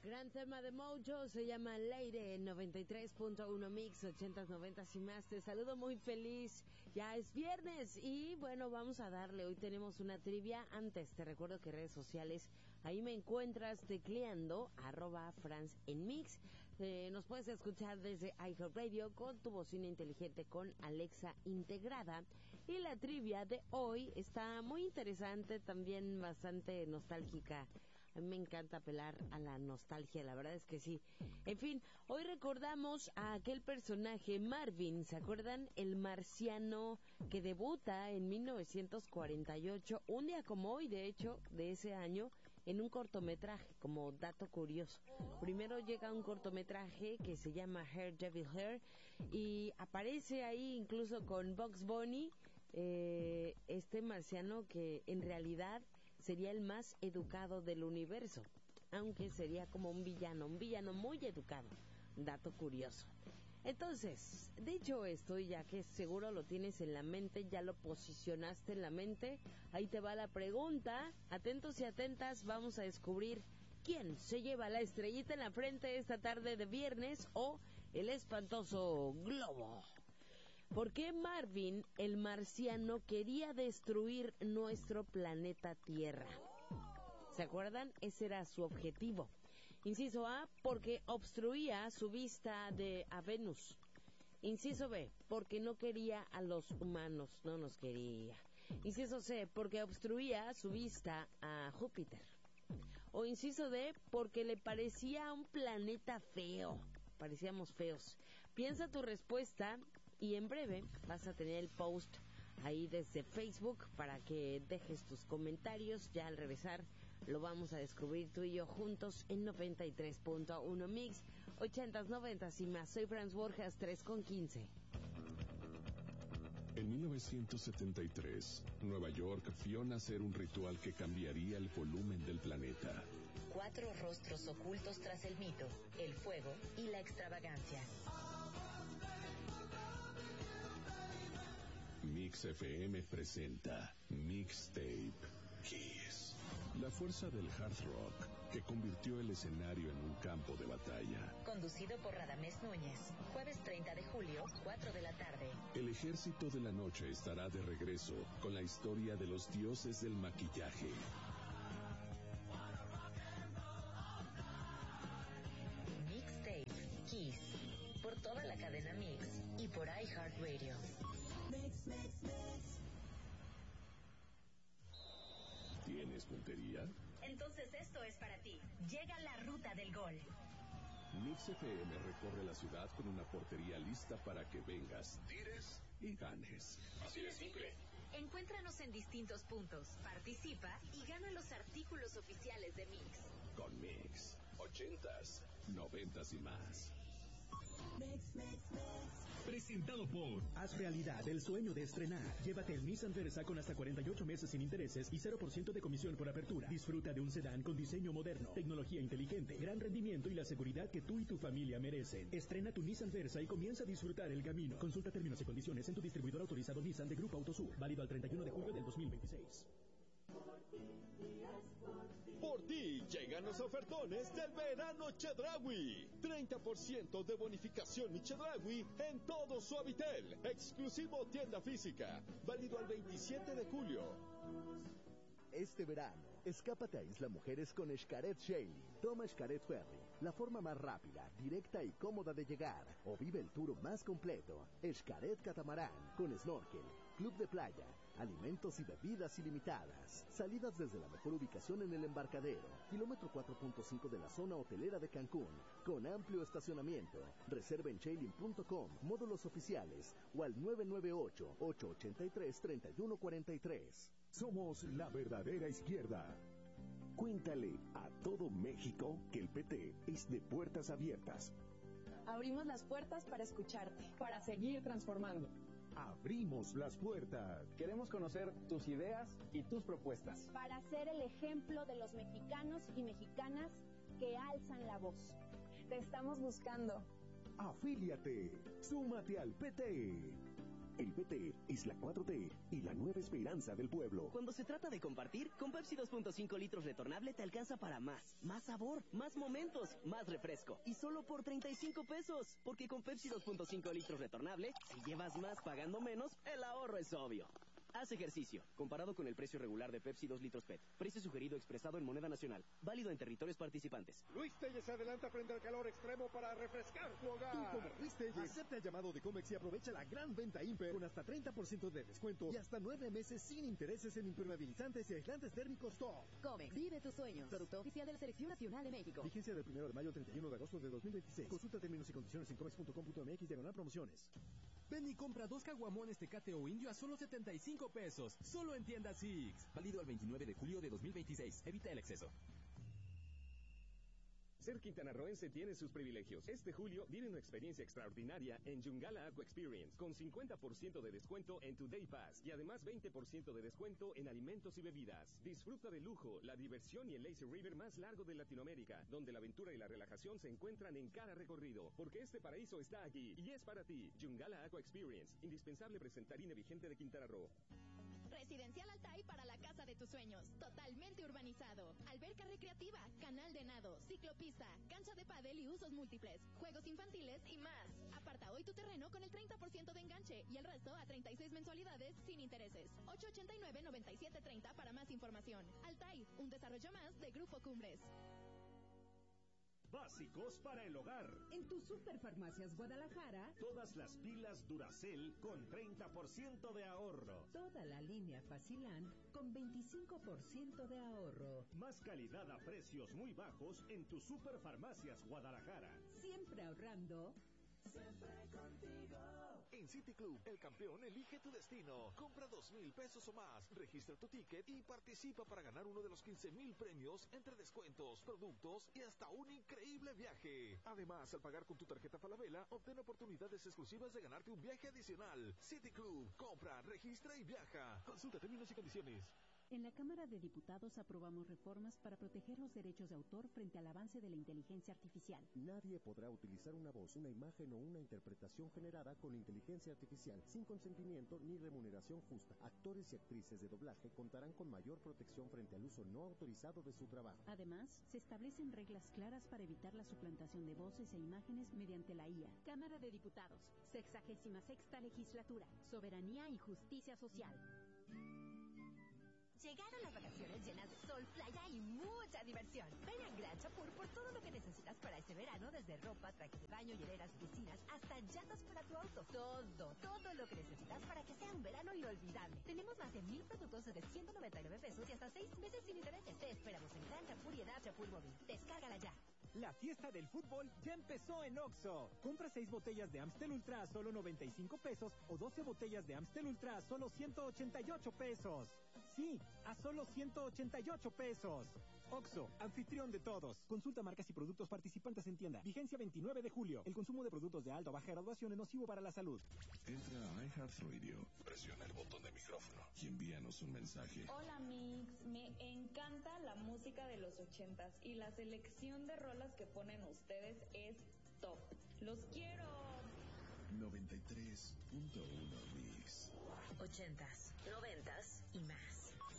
Gran tema de Mojo, se llama Leire, 93.1 Mix, 80s, 90s y más. Te saludo muy feliz, ya es viernes y bueno, vamos a darle. Hoy tenemos una trivia. Antes te recuerdo que redes sociales, ahí me encuentras tecleando @France en Mix. Nos puedes escuchar desde iHeartRadio con tu bocina inteligente con Alexa integrada. Y la trivia de hoy está muy interesante, también bastante nostálgica. A mí me encanta apelar a la nostalgia, la verdad es que sí. En fin, hoy recordamos a aquel personaje Marvin, ¿se acuerdan? El marciano que debuta en 1948, un día como hoy, de hecho, de ese año, en un cortometraje, como dato curioso. Primero llega un cortometraje que se llama Hair Devil Hair y aparece ahí incluso con Bugs Bunny, este marciano que en realidad sería el más educado del universo, aunque sería como un villano muy educado. Dato curioso. Entonces, dicho esto, y ya que seguro lo tienes en la mente, ya lo posicionaste en la mente, ahí te va la pregunta. Atentos y atentas, vamos a descubrir quién se lleva la estrellita en la frente esta tarde de viernes o el espantoso globo. ¿Por qué Marvin, el marciano, quería destruir nuestro planeta Tierra? ¿Se acuerdan? Ese era su objetivo. Inciso A, porque obstruía su vista a Venus. Inciso B, porque no quería a los humanos, no nos quería. Inciso C, porque obstruía su vista a Júpiter. O inciso D, porque le parecía un planeta feo. Parecíamos feos. Piensa tu respuesta y en breve vas a tener el post ahí desde Facebook para que dejes tus comentarios. Ya al regresar lo vamos a descubrir tú y yo juntos en 93.1 Mix, 80s, 90s y más. Soy Franz Borjas, 3:15. En 1973, Nueva York vio nacer un ritual que cambiaría el volumen del planeta. 4 rostros ocultos tras el mito, el fuego y la extravagancia. Mix FM presenta Mixtape Kiss. La fuerza del hard rock que convirtió el escenario en un campo de batalla. Conducido por Radamés Núñez. Jueves 30 de julio, 4 de la tarde. El ejército de la noche estará de regreso con la historia de los dioses del maquillaje. Mixtape Kiss. Por toda la cadena Mix y por iHeartRadio. Mix, mix, mix. ¿Tienes puntería? Entonces esto es para ti. Llega la ruta del gol. Mix FM recorre la ciudad con una portería lista para que vengas, tires y ganes. Así de simple. Encuéntranos en distintos puntos, participa y gana los artículos oficiales de Mix. Con Mix, 80s, 90s y más. Mix, mix, mix. Presentado por Haz realidad el sueño de estrenar. Llévate el Nissan Versa con hasta 48 meses sin intereses y 0% de comisión por apertura. Disfruta de un sedán con diseño moderno, tecnología inteligente, gran rendimiento y la seguridad que tú y tu familia merecen. Estrena tu Nissan Versa y comienza a disfrutar el camino. Consulta términos y condiciones en tu distribuidor autorizado Nissan de Grupo Autosur. Válido al 31 de julio del 2026. Por ti llegan los ofertones del verano Chedraui. 30% de bonificación y Chedraui en todo Suavitel. Exclusivo tienda física. Válido al 27 de julio. Este verano, escápate a Isla Mujeres con Xcaret Sailing. Toma Xcaret Ferry, la forma más rápida, directa y cómoda de llegar. O vive el tour más completo. Xcaret Catamarán, con snorkel, club de playa, alimentos y bebidas ilimitadas. Salidas desde la mejor ubicación en el embarcadero. Kilómetro 4.5 de la zona hotelera de Cancún, con amplio estacionamiento. Reserva en sailing.com, módulos oficiales, o al 998-883-3143. Somos la verdadera izquierda. Cuéntale a todo México que el PT es de puertas abiertas. Abrimos las puertas para escucharte, para seguir transformando. Abrimos las puertas. Queremos conocer tus ideas y tus propuestas. Para ser el ejemplo de los mexicanos y mexicanas que alzan la voz. Te estamos buscando. Afíliate. Súmate al PT. El PT es la 4T y la nueva esperanza del pueblo. Cuando se trata de compartir, con Pepsi 2.5 litros retornable te alcanza para más. Más sabor, más momentos, más refresco. Y solo por 35 pesos. Porque con Pepsi 2.5 litros retornable, si llevas más pagando menos, el ahorro es obvio. Haz ejercicio, comparado con el precio regular de Pepsi 2 litros PET. Precio sugerido expresado en moneda nacional. Válido en territorios participantes. Luis Telles se adelanta frente al calor extremo para refrescar tu hogar. Tú como Luis Telles, acepta el llamado de Comex y aprovecha la gran venta Imper con hasta 30% de descuento y hasta 9 meses sin intereses en impermeabilizantes y aislantes térmicos top. Comex, vive tus sueños. Producto oficial de la Selección Nacional de México. Vigencia del 1 de mayo al 31 de agosto de 2026. Consulta términos y condiciones en comex.com.mx/promociones. Ven y compra 2 caguamones Tecate o Indio a solo 75 pesos. Solo en tiendas Six. Válido al 29 de julio de 2026. Evita el exceso. Ser quintanarroense tiene sus privilegios. Este julio vive una experiencia extraordinaria en Yungala Aqua Experience, con 50% de descuento en tu Day Pass y además 20% de descuento en alimentos y bebidas. Disfruta del lujo, la diversión y el lazy river más largo de Latinoamérica, donde la aventura y la relajación se encuentran en cada recorrido, porque este paraíso está aquí y es para ti. Yungala Aqua Experience, indispensable presentar INE vigente de Quintana Roo. Residencial Altay para la casa de tus sueños, totalmente urbanizado. Alberca recreativa, canal de nado, ciclopista, cancha de pádel y usos múltiples, juegos infantiles y más. Aparta hoy tu terreno con el 30% de enganche y el resto a 36 mensualidades sin intereses. 889-9730 para más información. Altay, un desarrollo más de Grupo Cumbres. Básicos para el hogar. En tu Superfarmacias Guadalajara, todas las pilas Duracell con 30% de ahorro. Toda la línea Faciland con 25% de ahorro. Más calidad a precios muy bajos en tu Superfarmacias Guadalajara. Siempre ahorrando. Siempre contigo. En City Club, el campeón elige tu destino. Compra 2,000 pesos o más, registra tu ticket y participa para ganar uno de los 15,000 premios entre descuentos, productos y hasta un increíble viaje. Además, al pagar con tu tarjeta Falabella, obtén oportunidades exclusivas de ganarte un viaje adicional. City Club, compra, registra y viaja. Consulta términos y condiciones. En la Cámara de Diputados aprobamos reformas para proteger los derechos de autor frente al avance de la inteligencia artificial. Nadie podrá utilizar una voz, una imagen o una interpretación generada con inteligencia artificial sin consentimiento ni remuneración justa. Actores y actrices de doblaje contarán con mayor protección frente al uso no autorizado de su trabajo. Además, se establecen reglas claras para evitar la suplantación de voces e imágenes mediante la IA. Cámara de Diputados, 66ª Legislatura, Soberanía y Justicia Social. Llegaron las vacaciones llenas de sol, playa y mucha diversión. Ven a Gran Chapur por todo lo que necesitas para este verano, desde ropa, trajes de baño, hieleras y piscinas, hasta llantas para tu auto. Todo lo que necesitas para que sea un verano inolvidable. Tenemos más de 1,000 productos desde 199 pesos y hasta 6 meses sin intereses. Te esperamos en Gran Chapur y Edad Chapur Móvil. Descárgala ya. La fiesta del fútbol ya empezó en Oxxo. Compra 6 botellas de Amstel Ultra a solo 95 pesos o 12 botellas de Amstel Ultra a solo 188 pesos. Sí, a solo 188 pesos. Oxxo, anfitrión de todos. Consulta marcas y productos participantes en tienda. Vigencia 29 de julio. El consumo de productos de alta o baja graduación es nocivo para la salud. Entra a iHeartRadio, presiona el botón de micrófono y envíanos un mensaje. Hola Mix, me encanta la música de los 80s y la selección de rolas que ponen ustedes es top. ¡Los quiero! 93.1 Mix. 80s, 90s y más.